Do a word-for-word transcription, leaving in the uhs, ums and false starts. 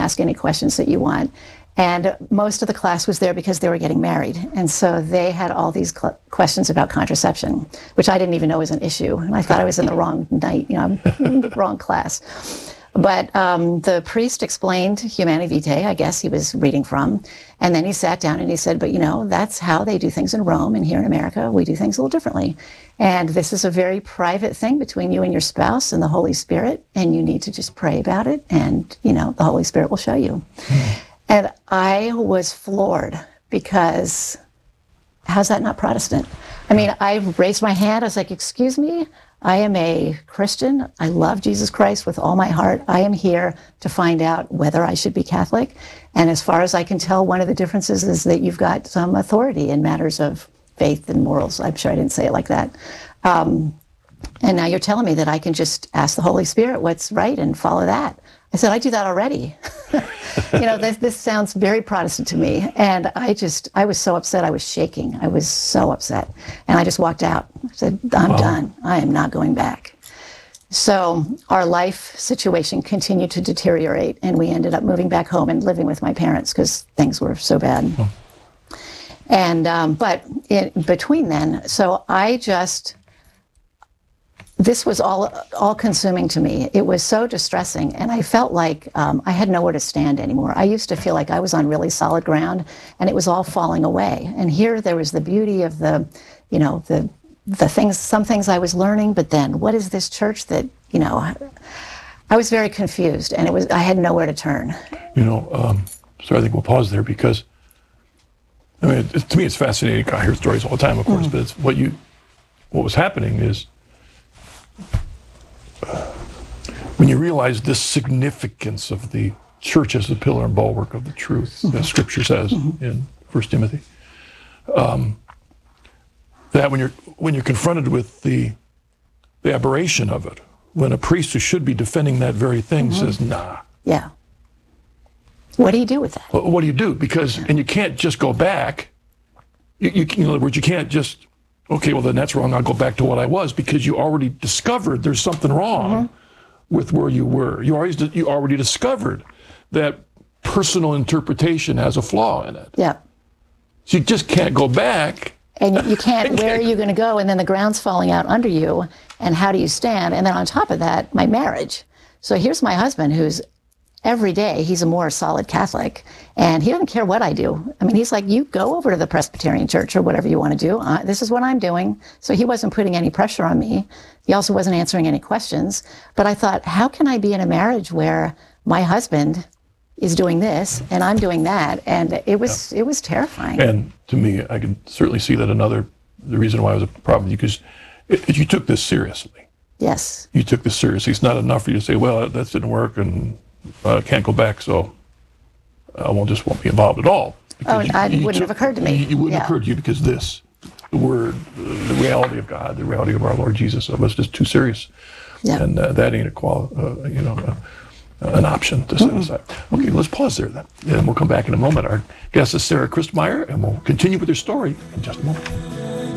ask any questions that you want. And most of the class was there because they were getting married. And so they had all these cl- questions about contraception, which I didn't even know was an issue. And I thought I was in the wrong night, you know, the wrong class. But um, the priest explained Humanae Vitae, I guess he was reading from. And then he sat down and he said, but you know, that's how they do things in Rome. And here in America, we do things a little differently. And this is a very private thing between you and your spouse and the Holy Spirit. And you need to just pray about it. And, you know, the Holy Spirit will show you. Mm. And I was floored because how's that not Protestant? I mean, I raised my hand. I was like, excuse me, I am a Christian. I love Jesus Christ with all my heart. I am here to find out whether I should be Catholic. And as far as I can tell, one of the differences is that you've got some authority in matters of faith and morals. I'm sure I didn't say it like that. Um, and now you're telling me that I can just ask the Holy Spirit what's right and follow that. I said, I do that already. You know, this, this sounds very Protestant to me. And I just, I was so upset. I was shaking. I was so upset. And I just walked out. I said, I'm wow. done. I am not going back. So our life situation continued to deteriorate. And we ended up moving back home and living with my parents because things were so bad. Oh. And, um, but in between then, so I just... This was all all consuming to me. It was so distressing, and I felt like um, I had nowhere to stand anymore. I used to feel like I was on really solid ground, and it was all falling away. And here there was the beauty of the, you know, the the things, some things I was learning, but then what is this church that, you know, I was very confused, and it was I had nowhere to turn. You know, um, so I think we'll pause there because, I mean, it, to me it's fascinating. I hear stories all the time, of course, mm. but it's what you, what was happening is, when you realize this significance of the church as the pillar and bulwark of the truth, mm-hmm. as Scripture says mm-hmm. in First Timothy, um, that when you're when you're confronted with the the aberration of it, when a priest who should be defending that very thing mm-hmm. says, "Nah," yeah, what do you do with that? Well, what do you do? Because yeah. and you can't just go back. You, you, in other words, you can't just. Okay, well then that's wrong. I'll go back to what I was because you already discovered there's something wrong mm-hmm. with where you were. You already you already discovered that personal interpretation has a flaw in it. Yeah. So you just can't go back. And you, you can't. Where are you going to go? And then the ground's falling out under you. And how do you stand? And then on top of that, my marriage. So here's my husband who's. Every day, he's a more solid Catholic, and he doesn't care what I do. I mean, he's like, you go over to the Presbyterian Church or whatever you want to do. Uh, this is what I'm doing. So he wasn't putting any pressure on me. He also wasn't answering any questions. But I thought, how can I be in a marriage where my husband is doing this and I'm doing that? And it was yeah. it was terrifying. And to me, I can certainly see that another, the reason why it was a problem, because it, it, you took this seriously. Yes. You took this seriously. It's not enough for you to say, well, that didn't work and I uh, can't go back, so I won't just won't be involved at all. Oh, it wouldn't have occurred to me. It wouldn't yeah. have occurred to you because this, the Word, the reality of God, the reality of our Lord Jesus, was just too serious. Yeah. And uh, that ain't a qual, uh, you know, uh, an option to set mm-hmm. aside. Okay, let's pause there then, and we'll come back in a moment. Our guest is Sarah Christmyer, and we'll continue with her story in just a moment.